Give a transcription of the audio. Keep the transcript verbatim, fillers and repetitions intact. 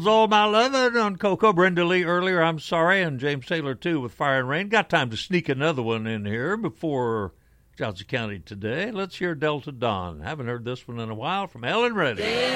was all my lovin' on Coco. Brenda Lee earlier, I'm sorry, and James Taylor, too, with Fire and Rain. Got time to sneak another one in here before Johnson County today. Let's hear Delta Dawn. Haven't heard this one in a while from Helen Reddy.